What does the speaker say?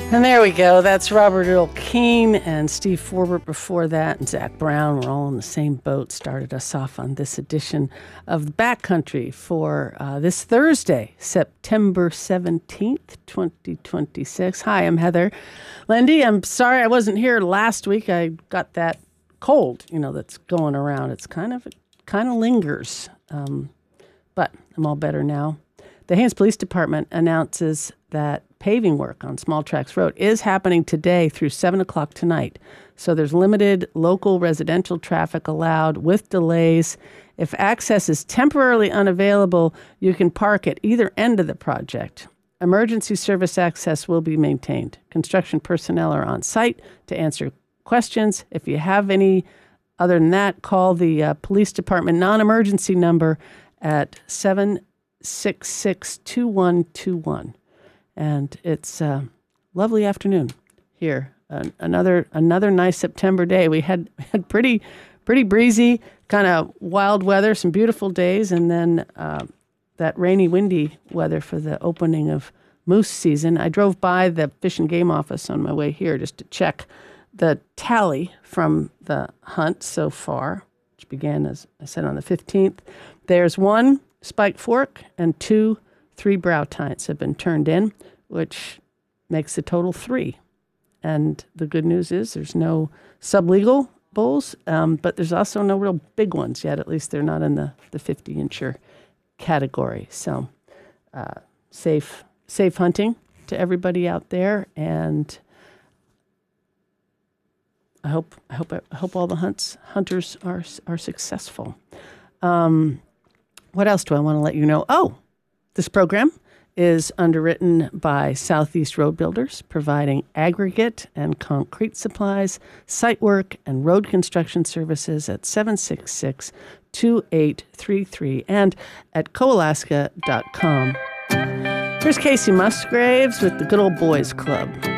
And there we go. That's Robert Earl Keen and Steve Forbert before that, and Zach Brown. We're all in the same boat. Started us off on this edition of the Backcountry for this Thursday, September 17th, 2026. Hi, I'm Heather Lindy. I'm sorry I wasn't here last week. I got that cold, that's going around. It's kind of lingers, but I'm all better now. The Haines Police Department announces that paving work on Small Tracks Road is happening today through 7 o'clock tonight. So there's limited local residential traffic allowed with delays. If access is temporarily unavailable, you can park at either end of the project. Emergency service access will be maintained. Construction personnel are on site to answer questions. If you have any other than that, call the police department non-emergency number at 766-2121. And it's a lovely afternoon here. Another nice September day. We had pretty breezy, kind of wild weather, some beautiful days, and then that rainy, windy weather for the opening of moose season. I drove by the Fish and Game office on my way here just to check the tally from the hunt so far, which began, as I said, on the 15th. There's 1 spike fork and 2 3 brow tines have been turned in, which makes a total 3. And the good news is there's no sublegal bulls, but there's also no real big ones yet. At least they're not in the 50-incher category. So safe hunting to everybody out there, and I hope all the hunters are successful. What else do I want to let you know? Oh, this program is underwritten by Southeast Road Builders, providing aggregate and concrete supplies, site work, and road construction services at 766-2833 and at coalaska.com. Here's Casey Musgraves with the Good Old Boys Club.